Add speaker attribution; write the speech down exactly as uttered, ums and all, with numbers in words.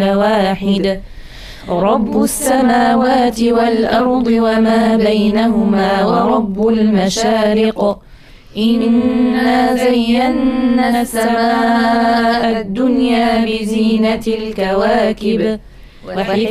Speaker 1: واحد رب السماوات والأرض وما بينهما ورب المشارق إنا زينا السماء الدنيا بزينة الكواكب